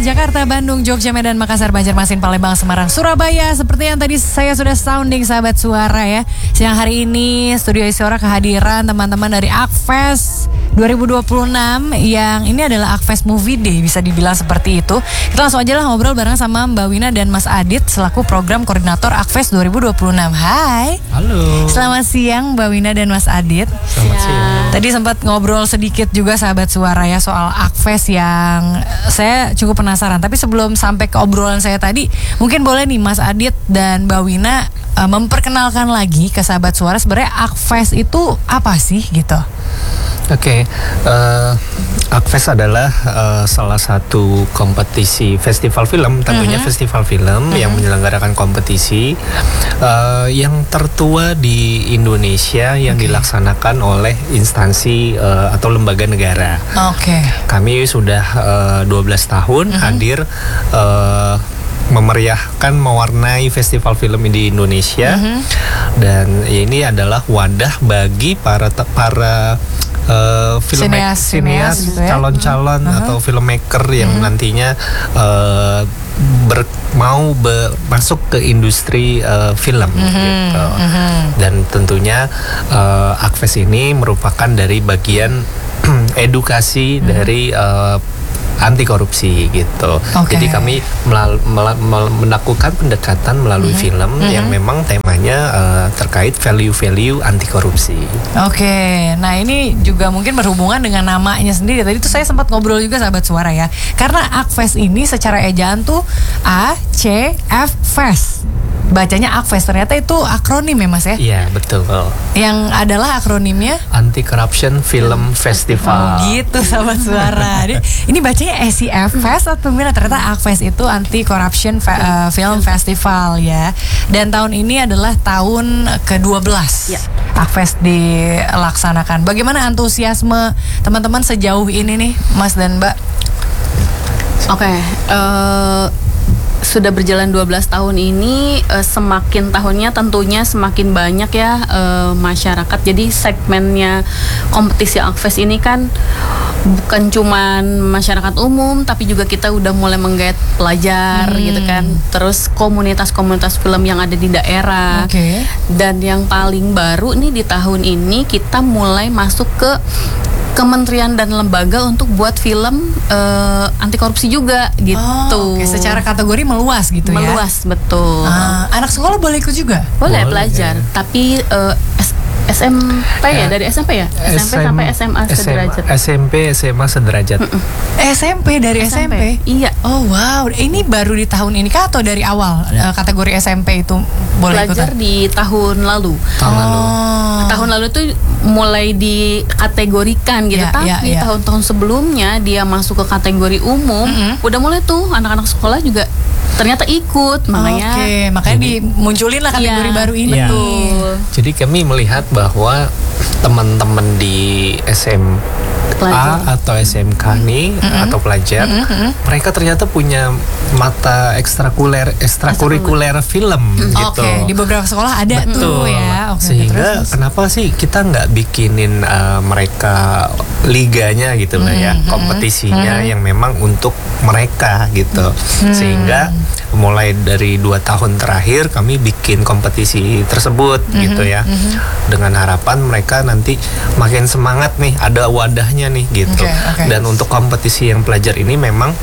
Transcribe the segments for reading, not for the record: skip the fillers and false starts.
Jakarta, Bandung, Jogja, Medan, Makassar, Banjarmasin, Palembang, Semarang, Surabaya. Seperti yang tadi saya sudah sounding sahabat suara ya. Siang hari ini Studio Istora kehadiran teman-teman dari Akfest 2026 yang ini adalah Akfest Movie Day, bisa dibilang seperti itu. Kita langsung aja lah ngobrol bareng sama Mbak Wina dan Mas Adit selaku program koordinator Akfest 2026. Hai. Halo. Selamat siang Mbak Wina dan Mas Adit. Selamat siang. Tadi sempat ngobrol sedikit juga sahabat suara ya soal Akfest yang saya cukup penasaran. Tapi sebelum sampai ke obrolan saya tadi, mungkin boleh nih Mas Adit dan Mbak Wina memperkenalkan lagi ke sahabat suara sebenarnya Akfest itu apa sih gitu. Oke, Akfest adalah salah satu kompetisi festival film, tentunya festival film yang menyelenggarakan kompetisi yang tertua di Indonesia yang dilaksanakan oleh instansi atau lembaga negara. Kami sudah 12 tahun hadir memeriahkan, mewarnai festival film di Indonesia, dan ini adalah wadah bagi para sineas gitu ya? Calon-calon atau filmmaker yang nantinya mau masuk ke industri film gitu. Dan tentunya Akfest ini merupakan dari bagian edukasi dari anti korupsi gitu. Jadi kami melakukan pendekatan melalui film yang memang temanya terkait value-value anti korupsi. Nah ini juga mungkin berhubungan dengan namanya sendiri. Tadi tuh saya sempat ngobrol juga sahabat suara ya. Karena Akfest ini secara ejaan tuh ACF Fest. Bacanya Akfest, ternyata itu akronim ya Mas ya? Iya betul. Yang adalah akronimnya Anti Corruption Film Festival. Gitu sahabat suara. Ini bacanya ACF Fest atau gimana? Ternyata Akfest itu Anti Corruption Film Festival ya. Dan tahun ini adalah tahun ke-12 Akfest dilaksanakan. Bagaimana antusiasme teman-teman sejauh ini nih Mas dan Mbak? Sudah berjalan 12 tahun ini, semakin tahunnya tentunya semakin banyak ya masyarakat. Jadi segmennya kompetisi Akfest ini kan bukan cuman masyarakat umum, tapi juga kita udah mulai menggait pelajar gitu kan. Terus komunitas-komunitas film yang ada di daerah. Dan yang paling baru nih di tahun ini kita mulai masuk ke kementerian dan lembaga untuk buat film anti korupsi juga gitu. Secara kategori meluas gitu ya? Meluas, betul. Anak sekolah boleh ikut juga? Boleh pelajar, tapi SMP ya, dari SMP ya? SMP sampai SMA sederajat. SMP, SMA sederajat. SMP dari SMP? Iya. Oh wow, ini baru di tahun ini kah atau dari awal kategori SMP itu boleh ikutan? Pelajar di tahun lalu. Tahun lalu tuh mulai dikategorikan gitu, tapi tahun-tahun sebelumnya dia masuk ke kategori umum, udah mulai tuh anak-anak sekolah juga ternyata ikut, makanya dimunculin lah kategori baru ini. Jadi kami melihat bahwa teman-teman di SMA atau SMK nih atau pelajar, mereka ternyata punya mata ekstrakurikuler film gitu. Di beberapa sekolah ada tuh ya. Sehingga kenapa sih kita nggak bikinin mereka liganya gitu lah ya, kompetisinya yang memang untuk mereka gitu. Sehingga mulai dari 2 tahun terakhir kami bikin kompetisi tersebut gitu ya, dengan harapan mereka nanti makin semangat nih, ada wadahnya nih gitu. Dan untuk kompetisi yang pelajar ini memang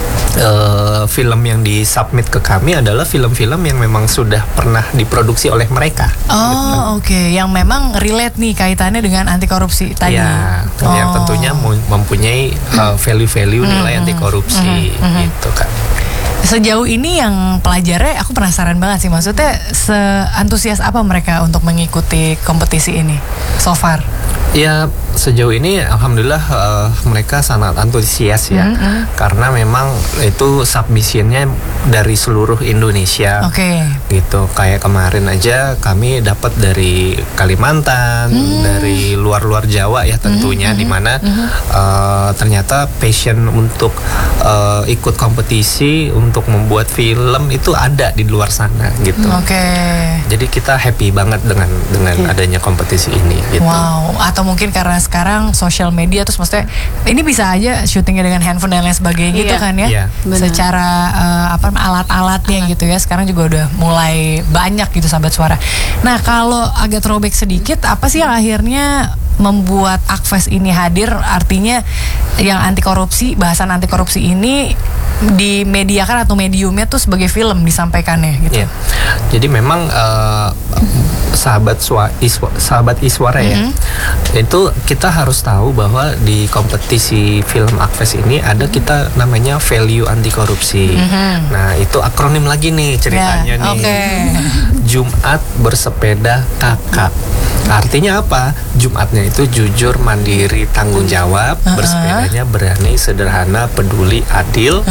film yang disubmit ke kami adalah film-film yang memang sudah pernah diproduksi oleh mereka. Yang memang relate nih kaitannya dengan anti korupsi tadi. Yang tentunya mempunyai value-value nilai anti korupsi gitu kan. Sejauh ini yang pelajarnya aku penasaran banget sih, maksudnya seantusias apa mereka untuk mengikuti kompetisi ini so far? Ya sejauh ini alhamdulillah mereka sangat antusias ya, karena memang itu submissionnya dari seluruh Indonesia. Gitu, kayak kemarin aja kami dapat dari Kalimantan, dari luar-luar Jawa ya tentunya, dimana ternyata passion untuk ikut kompetisi untuk membuat film itu ada di luar sana gitu. Jadi kita happy banget dengan adanya kompetisi ini gitu. Wow, atau mungkin karena sekarang sosial media, terus maksudnya ini bisa aja syutingnya dengan handphone dan lain sebagainya gitu kan ya. Iya. Secara alat-alatnya gitu ya sekarang juga udah mulai banyak gitu sahabat suara. Nah kalau agak throwback sedikit, apa sih yang akhirnya membuat Akves ini hadir, artinya yang anti korupsi, bahasan anti korupsi ini dimediakan atau mediumnya tuh sebagai film disampaikannya gitu. Iya. Jadi memang sahabat Iswara ya, itu kita harus tahu bahwa di kompetisi film Akves ini ada kita namanya value anti korupsi. Nah itu akronim lagi nih ceritanya nih. Jumat bersepeda kakak. Artinya apa? Jumatnya itu jujur, mandiri, tanggung jawab. Bersepedanya berani, sederhana, peduli, adil.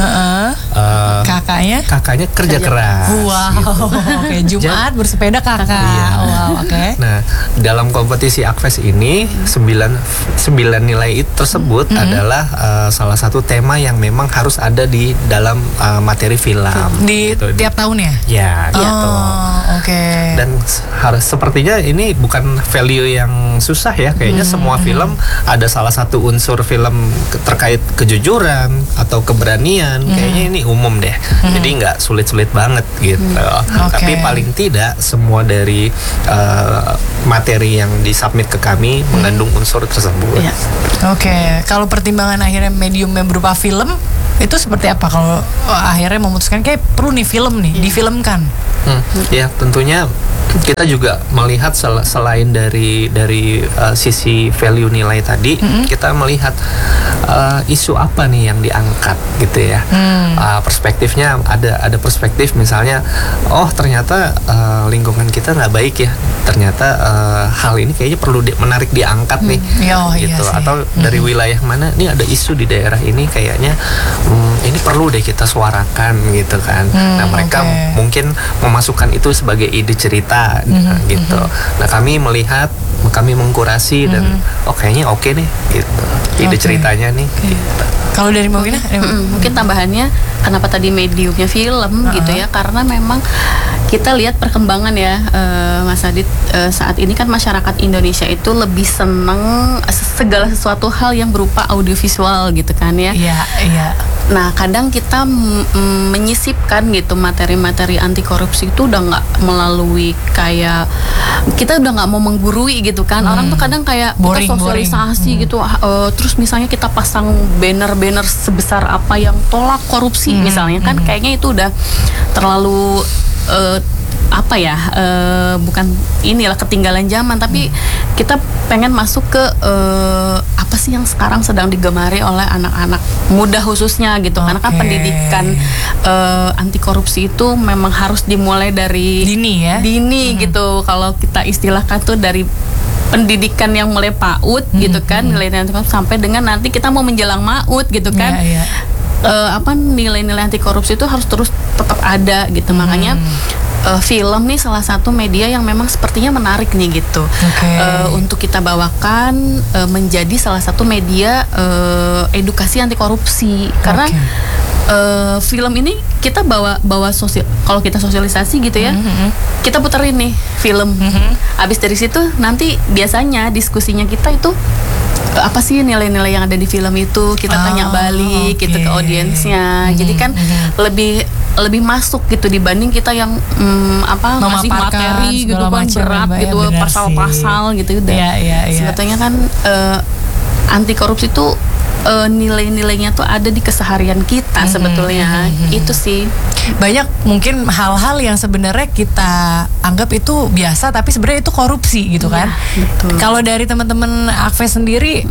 Kakaknya kerja keras. Wow. Gitu. Jumat bersepeda kakak. Iya. Wow. Nah dalam kompetisi Akves ini 9 nilai tersebut adalah salah satu tema yang memang harus ada di dalam materi film. Di gitu. tiap tahun ya? Ya gitu. Dan harus sepertinya ini bukan value yang susah ya, kayaknya semua film ada salah satu unsur film terkait kejujuran atau keberanian, kayaknya ini umum deh. Jadi nggak sulit-sulit banget gitu. Tapi paling tidak semua dari materi yang disubmit ke kami mengandung unsur tersebut. Kalau pertimbangan akhirnya mediumnya berupa film, itu seperti apa kalau akhirnya memutuskan kayak perlu nih film nih difilmkan? Ya tentunya kita juga melihat selain dari sisi value nilai tadi, kita melihat isu apa nih yang diangkat gitu ya. Perspektifnya ada perspektif misalnya, oh ternyata lingkungan kita nggak baik ya, ternyata hal ini kayaknya perlu menarik diangkat nih gitu. Iya atau dari wilayah mana nih ada isu di daerah ini kayaknya ini perlu deh kita suarakan gitu kan. Nah mereka mungkin memasukkan itu sebagai ide cerita gitu. Nah kami melihat, kami mengkurasi dan kayaknya oke nih gitu ide ceritanya nih gitu. Kalau dari Mbak Gina? Mungkin tambahannya kenapa tadi mediumnya film gitu ya, karena memang kita lihat perkembangan ya Mas Adit, saat ini kan masyarakat Indonesia itu lebih seneng segala sesuatu hal yang berupa audiovisual gitu kan ya. Iya. Nah kadang kita menyisipkan gitu materi-materi anti korupsi itu udah nggak melalui kayak kita udah nggak mau menggurui gitu kan. Orang tuh kadang kayak boring, kita sosialisasi gitu, terus misalnya kita pasang banner-banner sebesar apa yang tolak korupsi misalnya kan, kayaknya itu udah terlalu bukan inilah ketinggalan zaman, tapi kita pengen masuk ke apa sih yang sekarang sedang digemari oleh anak-anak muda khususnya gitu. Karena kan pendidikan anti korupsi itu memang harus dimulai dari dini gitu. Kalau kita istilahkan tuh dari pendidikan yang mulai PAUD gitu kan, nilai-nilai sampai dengan nanti kita mau menjelang MAUD gitu kan. Nilai-nilai anti korupsi itu harus terus tetap ada gitu. Makanya film nih salah satu media yang memang sepertinya menarik nih gitu untuk kita bawakan menjadi salah satu media edukasi anti korupsi. Karena film ini kita bawa kalau kita sosialisasi gitu ya, kita puterin nih film. Abis dari situ nanti biasanya diskusinya kita itu apa sih nilai-nilai yang ada di film itu, kita tanya balik gitu ke audiensnya. Jadi kan lebih masuk gitu dibanding kita yang ngasih materi gitu kan berat gitu, pasal-pasal gitu udah. Sebetulnya kan anti korupsi itu nilai-nilainya tuh ada di keseharian kita sebetulnya. Itu sih. Banyak mungkin hal-hal yang sebenarnya kita anggap itu biasa tapi sebenarnya itu korupsi gitu kan. Kalau dari teman-teman Akves sendiri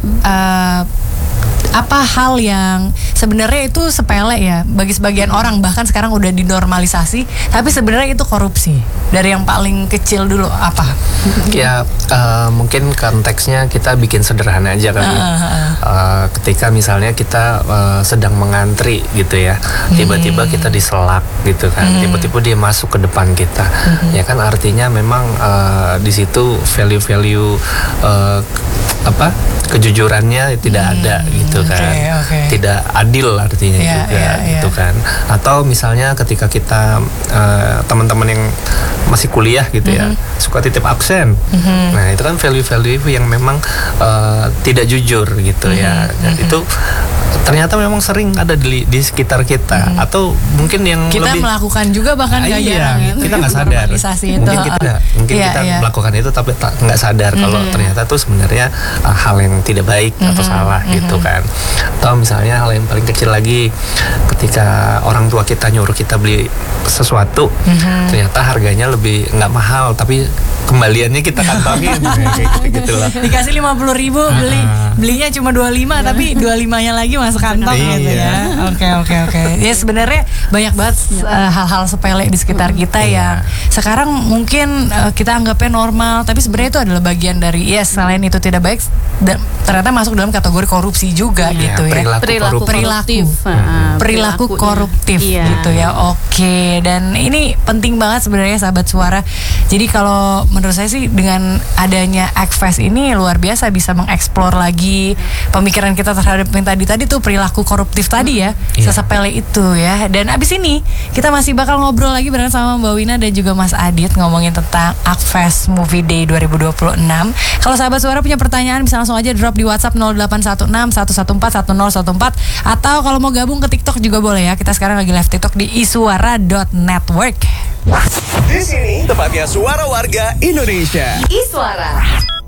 apa hal yang sebenarnya itu sepele ya bagi sebagian orang, bahkan sekarang udah dinormalisasi, tapi sebenarnya itu korupsi? Dari yang paling kecil dulu apa? Ya mungkin konteksnya kita bikin sederhana aja kali. Ketika misalnya kita sedang mengantri gitu ya, tiba-tiba kita diselak gitu kan, tiba-tiba dia masuk ke depan kita, ya kan artinya memang di situ value-value kejujurannya tidak ada gitu kan, tidak adil artinya juga gitu kan. Atau misalnya ketika kita teman-teman yang masih kuliah gitu ya, suka titip absen. Nah, itu kan value-value yang memang tidak jujur gitu ya. Dan itu ternyata memang sering ada di sekitar kita, atau mungkin yang kita lebih melakukan juga bahkan gak jarang ya. kita nggak sadar. Mungkin kita melakukan itu tapi nggak sadar kalau ternyata tuh sebenarnya hal yang tidak baik atau salah gitu kan. Atau misalnya hal yang paling kecil lagi, ketika orang tua kita nyuruh kita beli sesuatu, ternyata harganya lebih nggak mahal tapi kembaliannya kita kantongin kayak gitu lah. Dikasih 50.000 belinya cuma 25 tapi 25-nya lagi masuk kantong gitu ya. Oke. Ya sebenarnya banyak banget hal-hal sepele di sekitar kita yang sekarang mungkin kita anggapnya normal, tapi sebenarnya itu adalah bagian dari selain itu tidak baik, ternyata masuk dalam kategori korupsi juga gitu ya. Perilaku koruptif gitu ya. Oke, dan ini penting banget sebenarnya sahabat suara. Jadi kalau menurut saya sih dengan adanya Akfest ini luar biasa bisa mengeksplor lagi pemikiran kita terhadap yang tadi tuh perilaku koruptif tadi ya, sesepele itu ya. Dan abis ini kita masih bakal ngobrol lagi bareng sama Mbak Wina dan juga Mas Adit ngomongin tentang Akfest Movie Day 2026. Kalau sahabat suara punya pertanyaan bisa langsung aja drop di WhatsApp 0816 114 1014, atau kalau mau gabung ke TikTok juga boleh ya. Kita sekarang lagi live TikTok di isuara.network. Di sini tempatnya suara warga Indonesia. Iswara.